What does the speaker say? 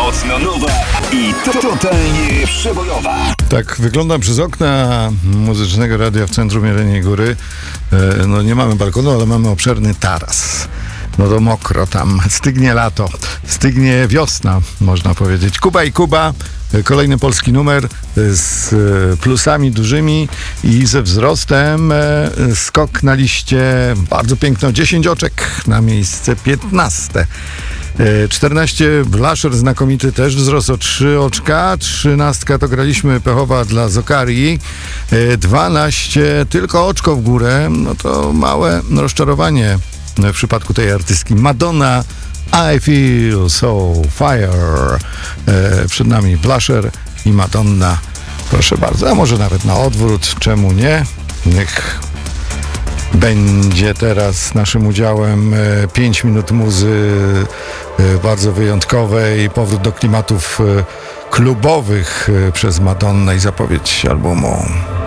Mocno nowa i totalnie przebojowa. Tak wyglądam przez okna muzycznego radia w centrum Jeleniej Góry. No nie mamy balkonu, ale mamy obszerny taras. No to mokro tam, stygnie lato, stygnie wiosna, można powiedzieć. Kuba i Kuba, kolejny polski numer z plusami dużymi i ze wzrostem. Skok na liście, bardzo piękno, 10 oczek na miejsce 15. 14 Blasher znakomity, też wzrost o 3 oczka. 13 to graliśmy Pechowa dla Zokarii. 12 tylko oczko w górę, no to małe rozczarowanie w przypadku tej artystki. Madonna, I Feel So Fire. Przed nami Blasher i Madonna. Proszę bardzo, a może nawet na odwrót, czemu nie? Niech będzie teraz naszym udziałem 5 minut muzy bardzo wyjątkowej, powrót do klimatów klubowych przez Madonnę i zapowiedź albumu.